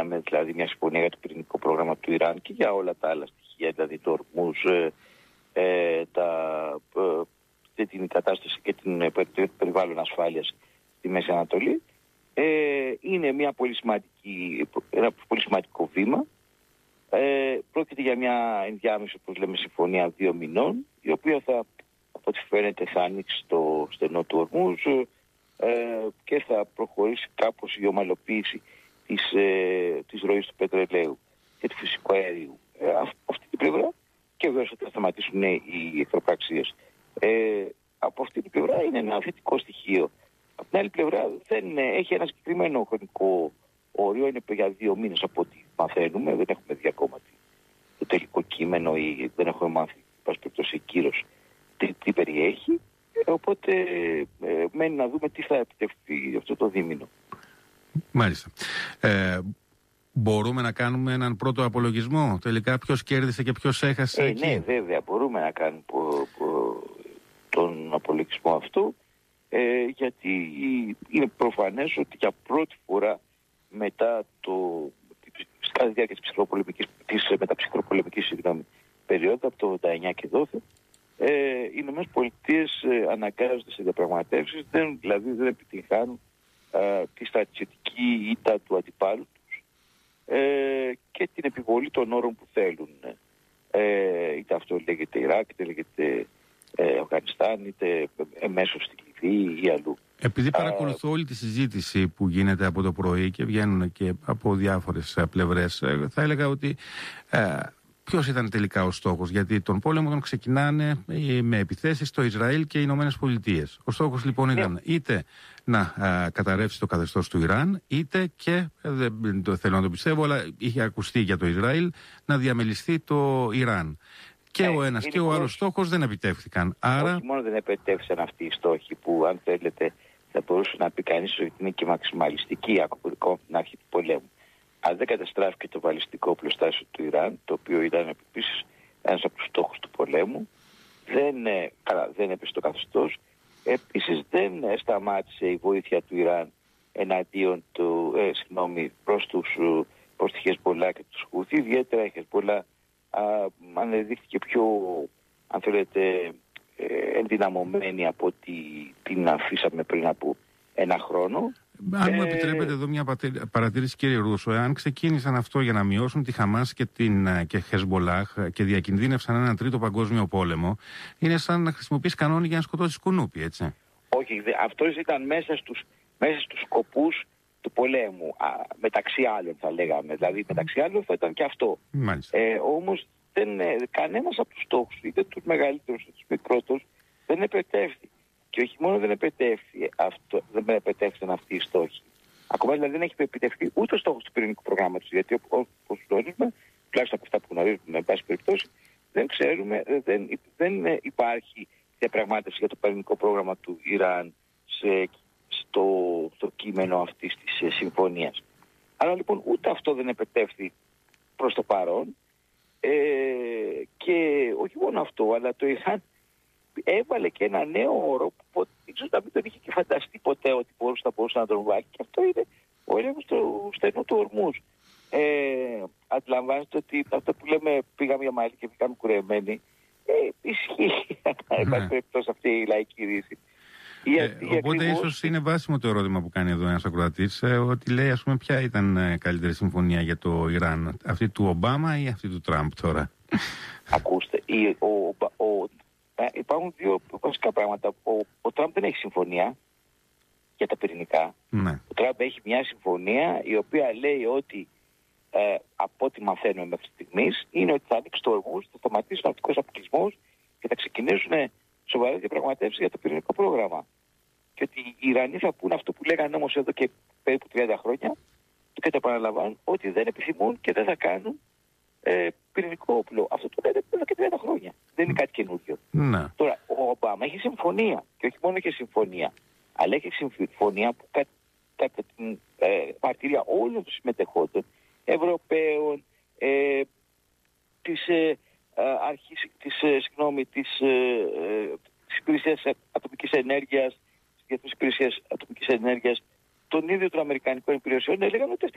κάναμε δηλαδή μια συμφωνία για το πυρηνικό πρόγραμμα του Ιράν και για όλα τα άλλα στοιχεία, δηλαδή το Ορμούζ, την κατάσταση και την περιβάλλον ασφάλειας στη Μέση Ανατολή, είναι ένα πολύ σημαντικό βήμα. Πρόκειται για μια ενδιάμεση, όπως λέμε, συμφωνία 2 μηνών, η οποία από ό,τι φαίνεται θα ανοίξει το στενό του Ορμούζ και θα προχωρήσει κάπως η ομαλοποίηση της ροής του πετρελαίου και του φυσικού αερίου. Αυτή την πλευρά, και βέβαια θα σταματήσουν οι εχθροπραξίες. Από αυτή την πλευρά είναι ένα θετικό στοιχείο. Από την άλλη πλευρά έχει ένα συγκεκριμένο χρονικό όριο, είναι για 2 μήνες από ό,τι μαθαίνουμε, δεν έχουμε δει ακόμα το τελικό κείμενο ή δεν έχουμε μάθει, πάση περιπτώσει, κύρος τι περιέχει, οπότε μένει να δούμε τι θα επιτευχθεί αυτό το δίμηνο. Μάλιστα. Μπορούμε να κάνουμε έναν πρώτο απολογισμό, τελικά ποιος κέρδισε και ποιος έχασε εκεί? Ναι, βέβαια, μπορούμε να κάνουμε τον απολογισμό αυτό, γιατί είναι προφανές ότι για πρώτη φορά μετά κατά τη διάρκεια της μεταψυχροπολεμικής περίοδου, από το 1989 και δόθε, οι Ηνωμένες Πολιτείες αναγκάζονται σε διαπραγματεύσεις, δηλαδή δεν επιτυγχάνουν τη στρατιωτική ήττα του αντιπάλου τους και την επιβολή των όρων που θέλουν. Είτε αυτό λέγεται Ιράκ, είτε λέγεται Αφγανιστάν, είτε εμέσως στη Λιβύη ή αλλού. Επειδή παρακολουθώ όλη τη συζήτηση που γίνεται από το πρωί και βγαίνουν και από διάφορες πλευρές, θα έλεγα ότι ποιος ήταν τελικά ο στόχος? Γιατί τον πόλεμο τον ξεκινάνε με επιθέσεις στο Ισραήλ και οι Ηνωμένες Πολιτείες. Ο στόχος λοιπόν ήταν είτε να καταρρεύσει το καθεστώς του Ιράν, είτε και, δεν το θέλω να το πιστεύω, αλλά είχε ακουστεί για το Ισραήλ, να διαμελιστεί το Ιράν. Και ο ένας και ο άλλος στόχος δεν επιτεύχθηκαν. Άρα... Όχι μόνο δεν επιτεύχθηκαν αυτοί οι στόχοι που, αν θέλετε, θα μπορούσε να πει κανείς ότι είναι και μαξιμαλιστική ακόμα την αρχή του πολέμου. Αν δεν καταστράφηκε το βαλιστικό οπλοστάσιο του Ιράν, το οποίο ήταν επίσης ένας από τους στόχους του πολέμου, δεν έπεσε το καθεστώς. Επίσης δεν σταμάτησε η βοήθεια του Ιράν εναντίον προς τη Χεσμπολά και τους Χούθι. Ιδιαίτερα η Χεσμπολά ανεδείχθηκε πιο, αν θέλετε, ενδυναμωμένη από ότι την αφήσαμε πριν από 1 χρόνο. Αν μου επιτρέπετε εδώ μια παρατήρηση, κύριε Ρούσο, εάν ξεκίνησαν αυτό για να μειώσουν τη Χαμάς και Χεσμπολάχ και διακινδύνευσαν έναν τρίτο παγκόσμιο πόλεμο, είναι σαν να χρησιμοποιείς κανόνι για να σκοτώσεις κουνούπι, έτσι? Όχι, αυτό ήταν μέσα στους σκοπούς του πολέμου, μεταξύ άλλων θα λέγαμε, δηλαδή μεταξύ άλλων θα ήταν και αυτό. Όμως κανένας από τους στόχους, είτε τους μεγαλύτερους είτε τους μικρότερους, δεν επετεύχθη. Και όχι μόνο δεν επετεύχθηκαν αυτοί οι στόχοι. Ακόμα δηλαδή δεν έχει επιτευχθεί ούτε ο στόχος του πυρηνικού προγράμματος, γιατί όπως γνωρίζουμε, τουλάχιστον από αυτά που γνωρίζουμε, εν πάση περιπτώσει, δεν ξέρουμε, δεν υπάρχει διαπραγμάτευση για το πυρηνικό πρόγραμμα του Ιράν στο κείμενο αυτής της συμφωνίας. Άρα λοιπόν ούτε αυτό δεν επετεύχθη προς το παρόν, και όχι μόνο αυτό, αλλά το Ιράν έβαλε και ένα νέο όρο που ίσως να μην τον είχε και φανταστεί ποτέ ότι θα μπορούσε να τον βάλει, και αυτό είναι ο έλεγχος του στενού του Ορμούζ. Αντιλαμβάνεστε ότι αυτό που λέμε πήγαμε για μαλλί και πήγαμε κουρεμένοι, ισχύει εν περιπτώσει αυτή η λαϊκή ρίση. Οπότε ίσως είναι βάσιμο το ερώτημα που κάνει εδώ ένας ακροατής, ότι λέει, ας πούμε, ποια ήταν καλύτερη συμφωνία για το Ιράν, αυτή του Ομπάμα ή αυτή του Τραμπ τώρα? Ακούστε, υπάρχουν δύο βασικά πράγματα. Ο Τραμπ δεν έχει συμφωνία για τα πυρηνικά. Ναι. Ο Τραμπ έχει μια συμφωνία η οποία λέει ότι από ό,τι μαθαίνουμε μέχρι στιγμής είναι ότι θα ανοίξει το Ορμούζ, θα σταματήσει ο ναυτικός αποκλεισμός και θα ξεκινήσουν σοβαρές διαπραγματεύσεις για το πυρηνικό πρόγραμμα. Και ότι οι Ιρανοί θα πούν αυτό που λέγανε όμως εδώ και περίπου 30 χρόνια, και το επαναλαμβάνουν, ότι δεν επιθυμούν και δεν θα κάνουν πυρηνικό όπλο. Αυτό το λένε εδώ και 30 χρόνια. Δεν είναι κάτι καινούργιο. Ναι. Τώρα, ο Ομπάμα έχει συμφωνία, και όχι μόνο έχει συμφωνία, αλλά έχει συμφωνία που κατά την μαρτυρία όλων των συμμετεχόντων, Ευρωπαίων, της υπηρεσίας ατομικής ενέργειας, της Διεθνούς Υπηρεσίας Ατομικής Ενέργειας, των ίδιων των Αμερικανικών υπηρεσιών, έλεγαν ότι